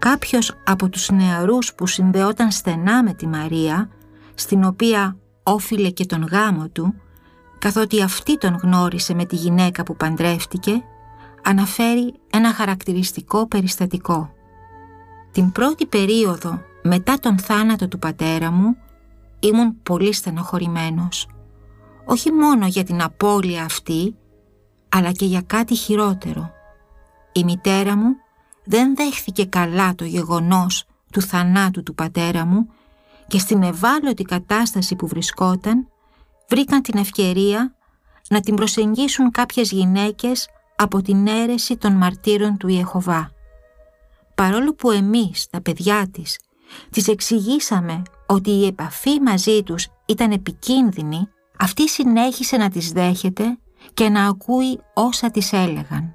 Κάποιος από τους νεαρούς που συνδεόταν στενά με τη Μαρία, στην οποία όφιλε και τον γάμο του, καθότι αυτή τον γνώρισε με τη γυναίκα που παντρεύτηκε, αναφέρει ένα χαρακτηριστικό περιστατικό. Την πρώτη περίοδο μετά τον θάνατο του πατέρα μου ήμουν πολύ στενοχωρημένος, όχι μόνο για την απώλεια αυτή, αλλά και για κάτι χειρότερο. Η μητέρα μου δεν δέχθηκε καλά το γεγονός του θανάτου του πατέρα μου και στην ευάλωτη κατάσταση που βρισκόταν βρήκαν την ευκαιρία να την προσεγγίσουν κάποιες γυναίκες από την αίρεση των μαρτύρων του Ιεχωβά. Παρόλο που εμείς, τα παιδιά της εξηγήσαμε ότι η επαφή μαζί τους ήταν επικίνδυνη, αυτή συνέχισε να τις δέχεται και να ακούει όσα της έλεγαν.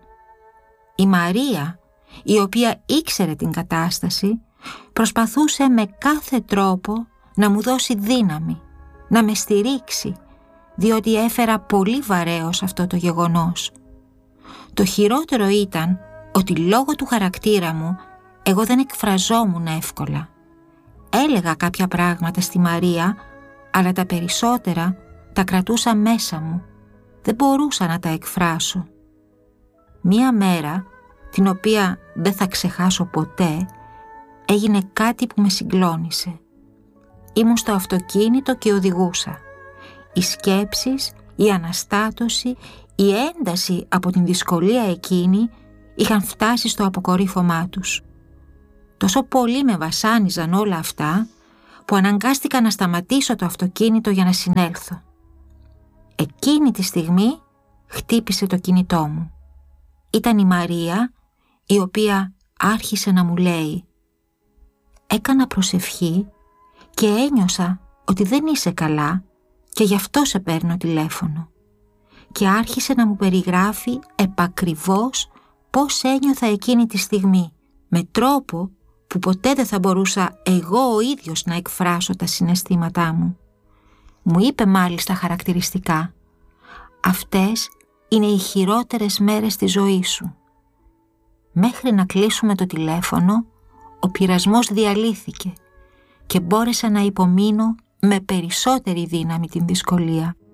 Η Μαρία, η οποία ήξερε την κατάσταση, προσπαθούσε με κάθε τρόπο να μου δώσει δύναμη, να με στηρίξει, διότι έφερα πολύ βαρέως αυτό το γεγονός. Το χειρότερο ήταν ότι λόγω του χαρακτήρα μου εγώ δεν εκφραζόμουν εύκολα. Έλεγα κάποια πράγματα στη Μαρία, αλλά τα περισσότερα τα κρατούσα μέσα μου. Δεν μπορούσα να τα εκφράσω. Μία μέρα, την οποία δεν θα ξεχάσω ποτέ, έγινε κάτι που με συγκλώνησε. Ήμουν στο αυτοκίνητο και οδηγούσα. Οι σκέψεις, η αναστάτωση, η ένταση από την δυσκολία εκείνη είχαν φτάσει στο αποκορύφωμά τους. Τόσο πολύ με βασάνιζαν όλα αυτά που αναγκάστηκα να σταματήσω το αυτοκίνητο για να συνέλθω. Εκείνη τη στιγμή χτύπησε το κινητό μου. Ήταν η Μαρία, η οποία άρχισε να μου λέει: «Έκανα προσευχή και ένιωσα ότι δεν είσαι καλά και γι' αυτό σε παίρνω τηλέφωνο». Και άρχισε να μου περιγράφει επακριβώς πώς ένιωθα εκείνη τη στιγμή, με τρόπο που ποτέ δεν θα μπορούσα εγώ ο ίδιος να εκφράσω τα συναισθήματά μου. Μου είπε μάλιστα χαρακτηριστικά: «Αυτές είναι οι χειρότερες μέρες της ζωής σου». Μέχρι να κλείσουμε το τηλέφωνο, ο πειρασμός διαλύθηκε και μπόρεσα να υπομείνω με περισσότερη δύναμη την δυσκολία.